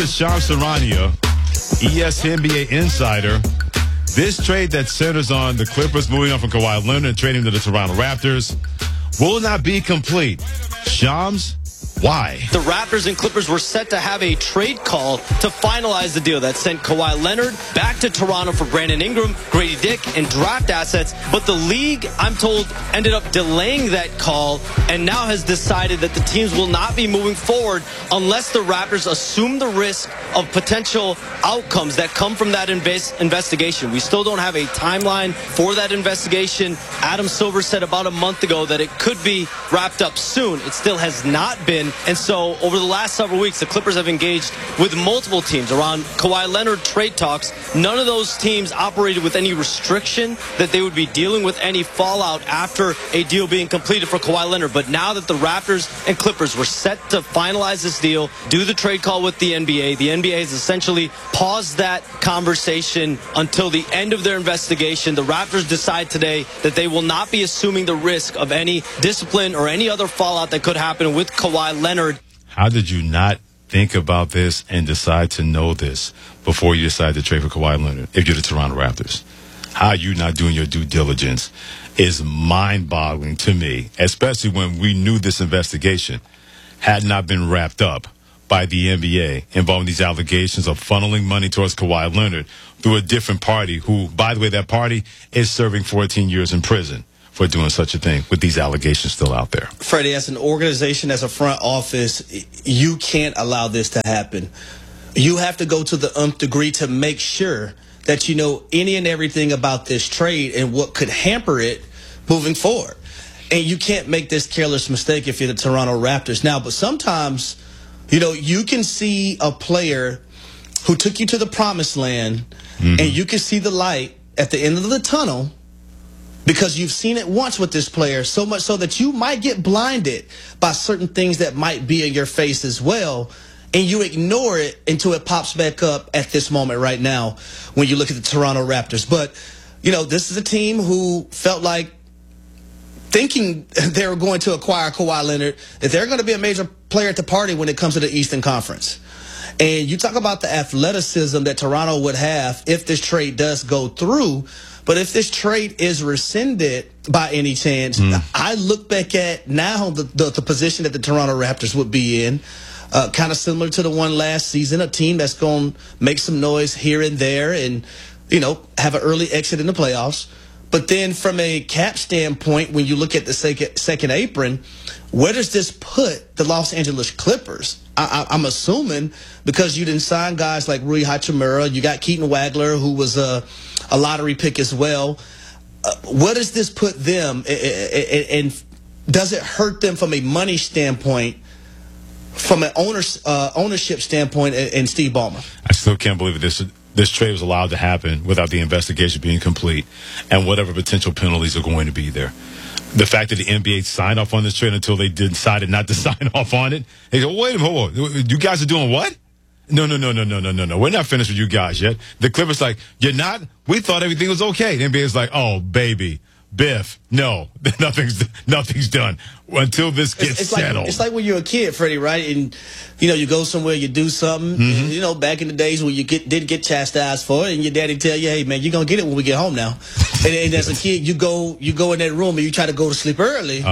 Shams Charania, ESPN insider. This trade that centers on the Clippers moving on from Kawhi Leonard and trading to the Toronto Raptors will not be complete. Shams, why? The Raptors and Clippers were set to have a trade call to finalize the deal that sent Kawhi Leonard back to Toronto for Brandon Ingram, Grady Dick, and draft assets. But the league, I'm told, ended up delaying that call and now has decided that the teams will not be moving forward unless the Raptors assume the risk of potential outcomes that come from that investigation. We still don't have a timeline for that investigation. Adam Silver said about a month ago that it could be wrapped up soon. It still has not been. And so over the last several weeks, the Clippers have engaged with multiple teams around Kawhi Leonard trade talks. None of those teams operated with any restriction that they would be dealing with any fallout after a deal being completed for Kawhi Leonard. But now that the Raptors and Clippers were set to finalize this deal, do the trade call with the NBA has essentially paused that conversation until the end of their investigation. The Raptors decide today that they will not be assuming the risk of any discipline or any other fallout that could happen with Kawhi Leonard. How did you not think about this and decide to know this before you decide to trade for Kawhi Leonard if you're the Toronto Raptors? How you not doing your due diligence is mind-boggling to me, especially when we knew this investigation had not been wrapped up by the NBA involving these allegations of funneling money towards Kawhi Leonard through a different party who, by the way, that party is serving 14 years in prison for doing such a thing with these allegations still out there. Freddie, as an organization, as a front office, you can't allow this to happen. You have to go to the nth degree to make sure that you know any and everything about this trade and what could hamper it moving forward. And you can't make this careless mistake if you're the Toronto Raptors. Now, but sometimes, you know, you can see a player who took you to the promised land, and you can see the light at the end of the tunnel because you've seen it once with this player, so much so that you might get blinded by certain things that might be in your face as well, and you ignore it until it pops back up at this moment right now when you look at the Toronto Raptors. But, you know, this is a team who felt like thinking they were going to acquire Kawhi Leonard, that they're going to be a major player at the party when it comes to the Eastern Conference. And you talk about the athleticism that Toronto would have if this trade does go through. But if this trade is rescinded by any chance, I look back at now the position that the Toronto Raptors would be in, kind of similar to the one last season, a team that's going to make some noise here and there and, you know, have an early exit in the playoffs. But then from a cap standpoint, when you look at the second apron, where does this put the Los Angeles Clippers? I'm assuming because you didn't sign guys like Rui Hachimura, you got Keaton Wagler, who was a lottery pick as well. Where does this put them, and does it hurt them from a money standpoint, from an ownership standpoint, and Steve Ballmer? I still can't believe this trade was allowed to happen without the investigation being complete and whatever potential penalties are going to be there. The fact that the NBA signed off on this trade until they decided not to sign off on it. They go, wait a minute, hold on. You guys are doing what? No. We're not finished with you guys yet. The Clippers like, you're not? We thought everything was okay. The NBA is like, oh, baby, Biff, no, nothing's done until this gets settled. It's like when you're a kid, Freddie, right? And, you know, you go somewhere, you do something, and, you know, back in the days when you did get chastised for it, and your daddy tell you, hey, man, you're going to get it when we get home now. and as a kid, you go in that room and you try to go to sleep early,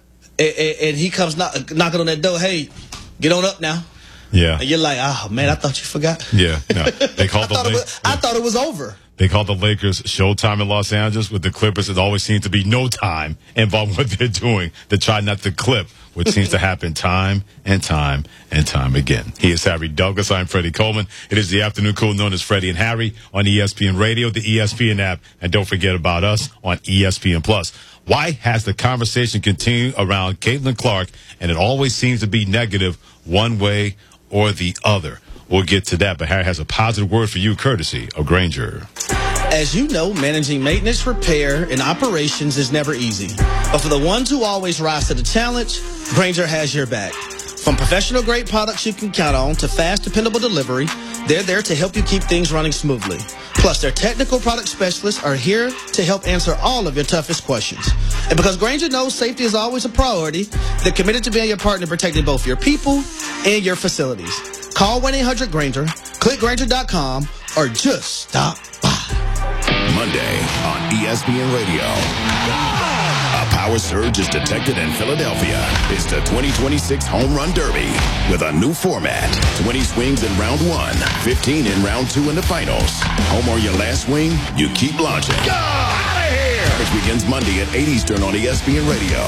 and he comes knocking on that door, hey, get on up now. Yeah. And you're like, oh, man, I thought you forgot. Yeah, no. They called I thought it was over. They called the Lakers showtime in Los Angeles. With the Clippers, it always seems to be no time involved in what they're doing to try not to clip, which seems to happen time and time and time again. He is Harry Douglas. I'm Freddie Coleman. It is the afternoon cool known as Freddie and Harry on ESPN Radio, the ESPN app, and don't forget about us on ESPN Plus. Why has the conversation continued around Caitlin Clark, and it always seems to be negative one way or the other? We'll get to that, but Harry has a positive word for you, courtesy of Grainger. As you know, managing maintenance, repair, and operations is never easy. But for the ones who always rise to the challenge, Grainger has your back. From professional-grade products you can count on to fast, dependable delivery, they're there to help you keep things running smoothly. Plus, their technical product specialists are here to help answer all of your toughest questions. And because Grainger knows safety is always a priority, they're committed to being your partner protecting both your people and your facilities. Call 1-800-GRANGER, click Granger.com, or just stop by. Monday on ESPN Radio. A power surge is detected in Philadelphia. It's the 2026 Home Run Derby with a new format. 20 swings in round 1, 15 in round 2 in the finals. Home or your last swing, you keep launching. Go! Out of here! Coverage begins Monday at 8 Eastern on ESPN Radio.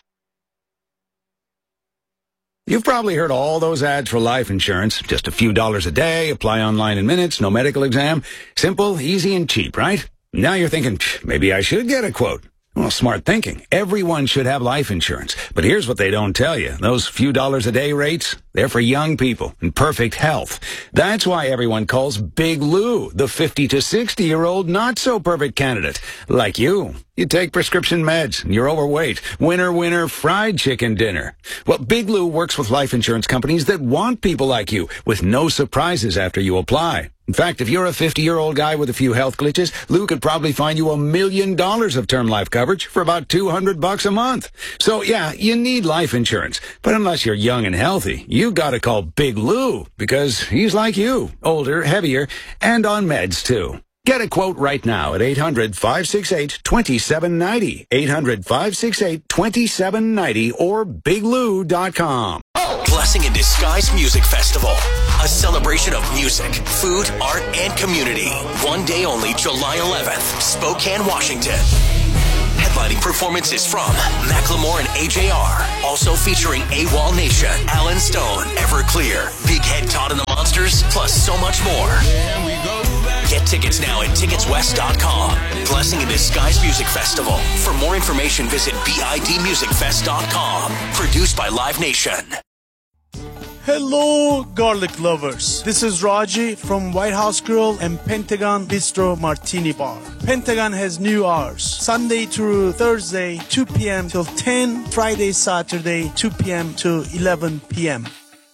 You've probably heard all those ads for life insurance. Just a few dollars a day, apply online in minutes, no medical exam. Simple, easy, and cheap, right? Now you're thinking, maybe I should get a quote. Well, smart thinking. Everyone should have life insurance. But here's what they don't tell you. Those few dollars a day rates, they're for young people in perfect health. That's why everyone calls Big Lou the 50 to 60-year-old not-so-perfect candidate. Like you. You take prescription meds, and you're overweight. Winner, winner, fried chicken dinner. Well, Big Lou works with life insurance companies that want people like you, with no surprises after you apply. In fact, if you're a 50-year-old guy with a few health glitches, Lou could probably find you $1 million of term life coverage for about $200 a month. So, yeah, you need life insurance. But unless you're young and healthy, you gotta call Big Lou, because he's like you, older, heavier, and on meds, too. Get a quote right now at 800-568-2790, 800-568-2790, or biglou.com. Blessing in Disguise Music Festival, a celebration of music, food, art, and community. One day only, July 11th, Spokane, Washington. Headlining performances from Macklemore and AJR. Also featuring AWOL Nation, Alan Stone, Everclear, Big Head Todd and the Monsters, plus so much more. Get tickets now at ticketswest.com. Blessing in Disguise Music Festival. For more information, visit bidmusicfest.com. Produced by Live Nation. Hello, garlic lovers. This is Raji from White House Grill and Pentagon Bistro Martini Bar. Pentagon has new hours. Sunday through Thursday, 2 p.m. till 10. Friday, Saturday, 2 p.m. to 11 p.m.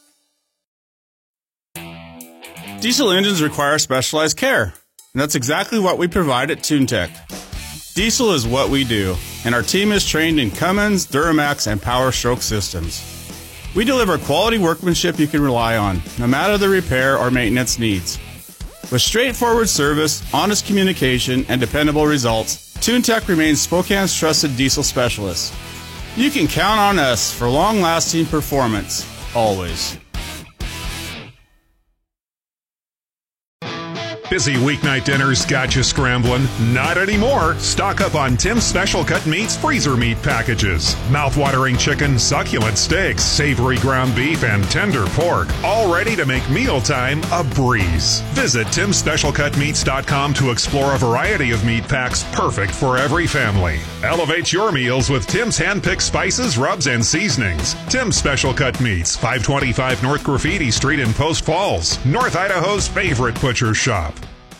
Diesel engines require specialized care, and that's exactly what we provide at TuneTech. Diesel is what we do, and our team is trained in Cummins, Duramax, and Power Stroke systems. We deliver quality workmanship you can rely on, no matter the repair or maintenance needs. With straightforward service, honest communication, and dependable results, TuneTech remains Spokane's trusted diesel specialist. You can count on us for long-lasting performance, always. Busy weeknight dinners got you scrambling? Not anymore. Stock up on Tim's Special Cut Meats freezer meat packages. Mouth-watering chicken, succulent steaks, savory ground beef, and tender pork. All ready to make mealtime a breeze. Visit TimSpecialCutMeats.com to explore a variety of meat packs perfect for every family. Elevate your meals with Tim's hand-picked spices, rubs, and seasonings. Tim's Special Cut Meats, 525 North Graffiti Street in Post Falls, North Idaho's favorite butcher shop.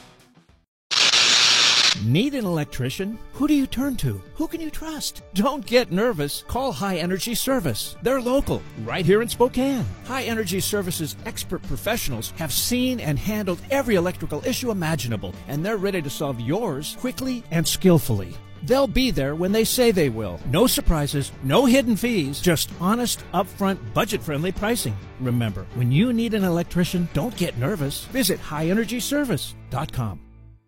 Need an electrician? Who do you turn to? Who can you trust? Don't get nervous. Call High Energy Service. They're local, right here in Spokane. High Energy Service's expert professionals have seen and handled every electrical issue imaginable, and they're ready to solve yours quickly and skillfully. They'll be there when they say they will. No surprises, no hidden fees, just honest, upfront, budget-friendly pricing. Remember, when you need an electrician, don't get nervous. Visit highenergyservice.com.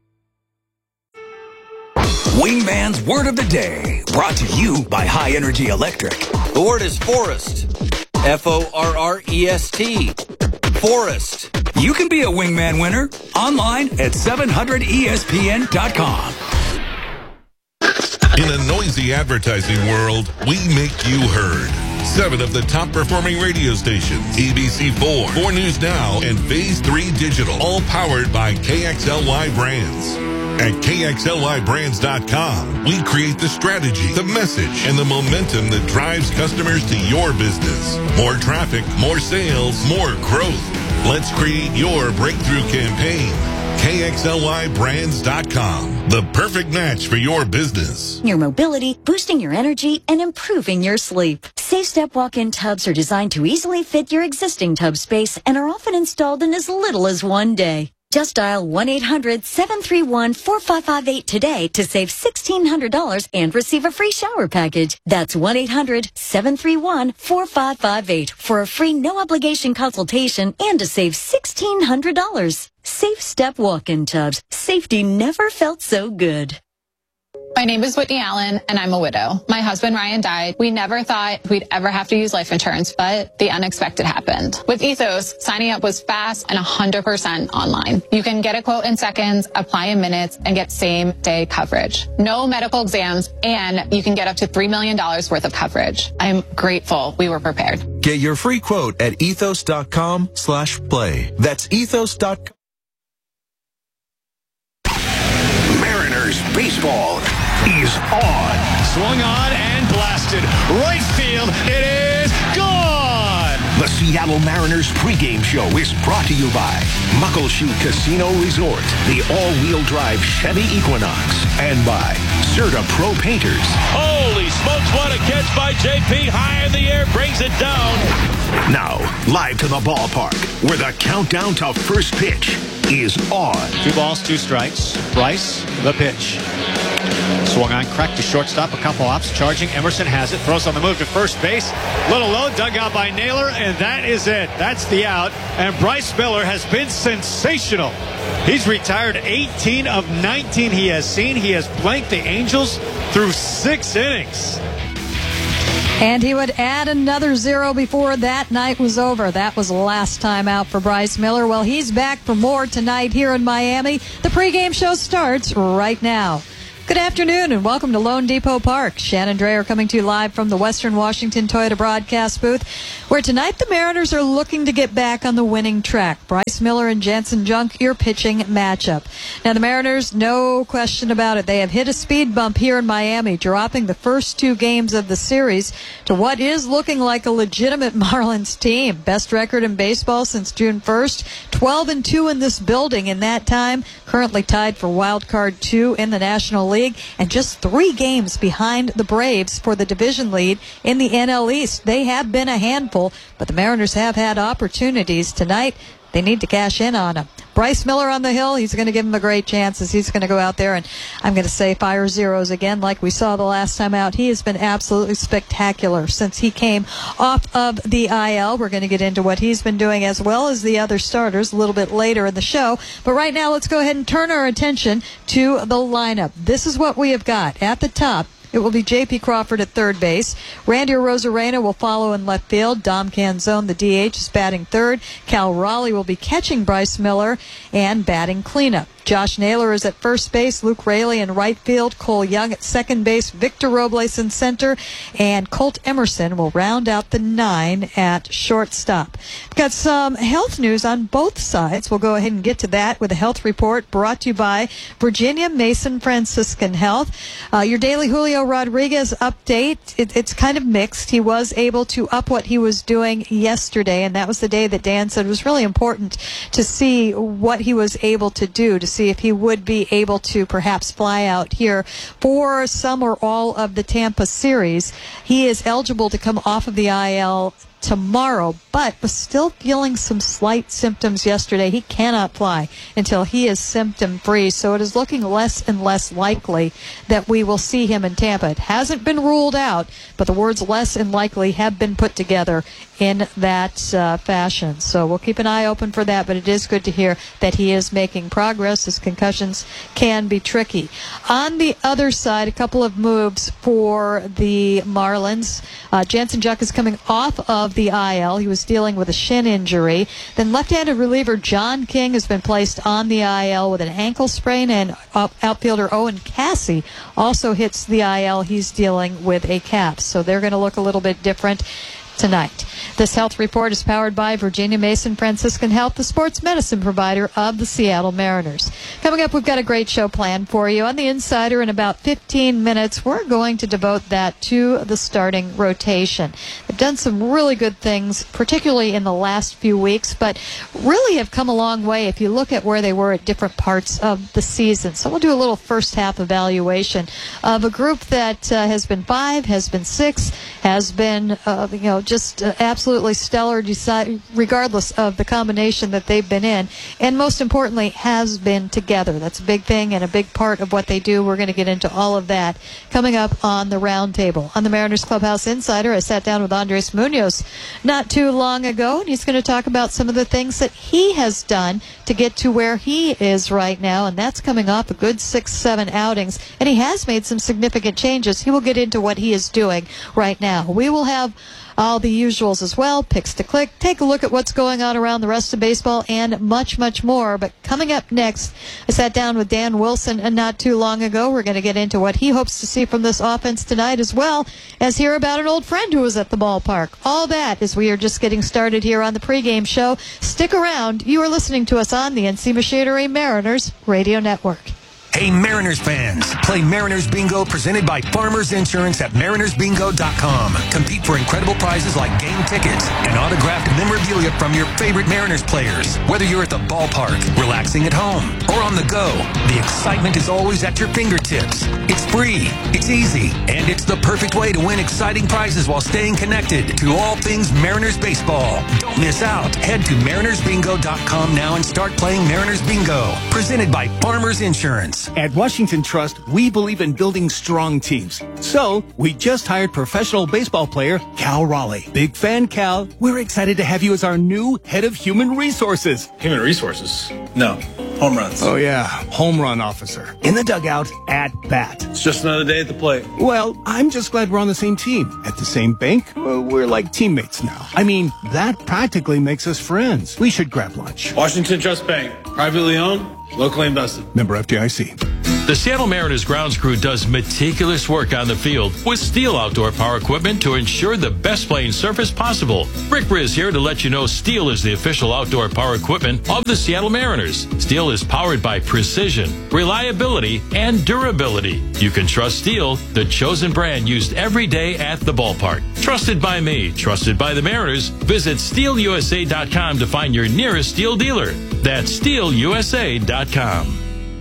Wingman's Word of the Day, brought to you by High Energy Electric. The word is forest. F-O-R-R-E-S-T. Forest. You can be a Wingman winner online at 700ESPN.com. In a noisy advertising world, we make you heard. 7 of the top performing radio stations, ABC4, 4 News Now, and Phase 3 Digital, all powered by KXLY Brands. At KXLYBrands.com, we create the strategy, the message, and the momentum that drives customers to your business. More traffic, more sales, more growth. Let's create your breakthrough campaign. KXLYBrands.com, the perfect match for your business. Your mobility, boosting your energy, and improving your sleep. Safe Step walk-in tubs are designed to easily fit your existing tub space and are often installed in as little as 1 day. Just dial 1-800-731-4558 today to save $1,600 and receive a free shower package. That's 1-800-731-4558 for a free no-obligation consultation and to save $1,600. Safe Step walk-in tubs. Safety never felt so good. My name is Whitney Allen, and I'm a widow. My husband, Ryan, died. We never thought we'd ever have to use life insurance, but the unexpected happened. With Ethos, signing up was fast and 100% online. You can get a quote in seconds, apply in minutes, and get same-day coverage. No medical exams, and you can get up to $3 million worth of coverage. I'm grateful we were prepared. Get your free quote at ethos.com/play. That's ethos.com. Mariners baseball is on. Swung on and blasted. Right field. It is gone. The Seattle Mariners pregame show is brought to you by Muckleshoot Casino Resort, the all-wheel drive Chevy Equinox, and by Certa Pro Painters. Holy smokes, what a catch by JP. High in the air, brings it down. Now, live to the ballpark, where the countdown to first pitch is on. 2 balls, 2 strikes. Bryce, the pitch. Swung on, cracked to shortstop, a couple hops, charging. Emerson has it, throws on the move to first base. Little low, dug out by Naylor, and that is it. That's the out. And Bryce Miller has been sensational. He's retired 18 of 19 he has seen. He has blanked the Angels through 6 innings. And he would add another 0 before that night was over. That was the last time out for Bryce Miller. Well, he's back for more tonight here in Miami. The pregame show starts right now. Good afternoon and welcome to Lone Depot Park. Shannon Dreyer coming to you live from the Western Washington Toyota broadcast booth, where tonight the Mariners are looking to get back on the winning track. Bryce Miller and Jansen Junk, your pitching matchup. Now the Mariners, no question about it, they have hit a speed bump here in Miami, dropping the first 2 games of the series to what is looking like a legitimate Marlins team. Best record in baseball since June 1st, 12-2 in this building in that time, currently tied for wild card 2 in the National League, and just 3 games behind the Braves for the division lead in the NL East. They have been a handful, but the Mariners have had opportunities. Tonight, they need to cash in on them. Bryce Miller on the hill, he's going to give them a great chance as he's going to go out there and, I'm going to say, fire zeros again like we saw the last time out. He has been absolutely spectacular since he came off of the IL. We're going to get into what he's been doing as well as the other starters a little bit later in the show. But right now, let's go ahead and turn our attention to the lineup. This is what we have got at the top. It will be J.P. Crawford at third base. Randy Arozarena will follow in left field. Dom Canzone, the DH, is batting third. Cal Raleigh will be catching Bryce Miller and batting cleanup. Josh Naylor is at first base, Luke Raley in right field, Cole Young at second base, Victor Robles in center, and Colt Emerson will round out the 9 at shortstop. We've got some health news on both sides. We'll go ahead and get to that with a health report brought to you by Virginia Mason Franciscan Health. Your daily Julio Rodriguez update, it's kind of mixed. He was able to up what he was doing yesterday, and that was the day that Dan said was really important to see what he was able to do, to see if he would be able to perhaps fly out here for some or all of the Tampa series. He is eligible to come off of the IL tomorrow, but was still feeling some slight symptoms yesterday. He cannot fly until he is symptom-free, so it is looking less and less likely that we will see him in Tampa. It hasn't been ruled out, but the words less and likely have been put together in that fashion. So we'll keep an eye open for that, but it is good to hear that he is making progress, as concussions can be tricky. On the other side, a couple of moves for the Marlins. Jansen Junk is coming off of the IL. He was dealing with a shin injury. Then left-handed reliever John King has been placed on the IL with an ankle sprain, and outfielder Owen Cassie also hits the IL. He's dealing with a calf, so they're going to look a little bit different tonight. This health report is powered by Virginia Mason Franciscan Health, the sports medicine provider of the Seattle Mariners. Coming up, we've got a great show planned for you. On the Insider, in about 15 minutes, we're going to devote that to the starting rotation. They've done some really good things, particularly in the last few weeks, but really have come a long way if you look at where they were at different parts of the season. So we'll do a little first half evaluation of a group that has been 5, has been 6, has been just absolutely stellar, regardless of the combination that they've been in, and most importantly, has been together. That's a big thing and a big part of what they do. We're going to get into all of that coming up on the Roundtable. On the Mariners Clubhouse Insider, I sat down with Andres Munoz not too long ago, and he's going to talk about some of the things that he has done to get to where he is right now, and that's coming off a good 6-7 outings, and he has made some significant changes. He will get into what he is doing right now. We will have all the usuals as well, picks to click, take a look at what's going on around the rest of baseball, and much, much more. But coming up next, I sat down with Dan Wilson not too long ago. We're going to get into what he hopes to see from this offense tonight, as well as hear about an old friend who was at the ballpark. All that as we are just getting started here on the pregame show. Stick around. You are listening to us on the NC Machinery Mariners Radio Network. Hey, Mariners fans, play Mariners Bingo presented by Farmers Insurance at marinersbingo.com. Compete for incredible prizes like game tickets and autographed memorabilia from your favorite Mariners players. Whether you're at the ballpark, relaxing at home, or on the go, the excitement is always at your fingertips. It's free, it's easy, and it's the perfect way to win exciting prizes while staying connected to all things Mariners baseball. Don't miss out. Head to marinersbingo.com now and start playing Mariners Bingo, presented by Farmers Insurance. At Washington Trust, we believe in building strong teams. So, we just hired professional baseball player Cal Raleigh. Big fan, Cal. We're excited to have you as our new head of human resources. Human resources? No. Home runs. Oh, yeah. Home run officer. In the dugout, at bat. It's just another day at the plate. Well, I'm just glad we're on the same team. At the same bank, we're like teammates now. I mean, that practically makes us friends. We should grab lunch. Washington Trust Bank. Privately owned, locally invested. Member FDIC. The Seattle Mariners grounds crew does meticulous work on the field with Steel outdoor power equipment to ensure the best playing surface possible. Rick Riz here to let you know Steel is the official outdoor power equipment of the Seattle Mariners. Steel is powered by precision, reliability, and durability. You can trust Steel, the chosen brand used every day at the ballpark. Trusted by me, trusted by the Mariners. Visit SteelUSA.com to find your nearest Steel dealer. That's SteelUSA.com.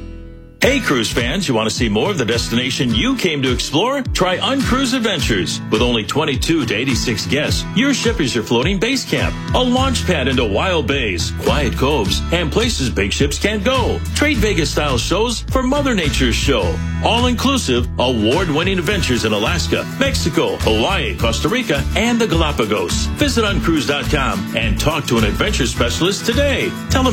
Hey, cruise fans, you want to see more of the destination you came to explore? Try Uncruise Adventures. With only 22 to 86 guests, your ship is your floating base camp, a launch pad into wild bays, quiet coves, and places big ships can't go. Trade Vegas-style shows for Mother Nature's show. All-inclusive, award-winning adventures in Alaska, Mexico, Hawaii, Costa Rica, and the Galapagos. Visit uncruise.com and talk to an adventure specialist today. Tell them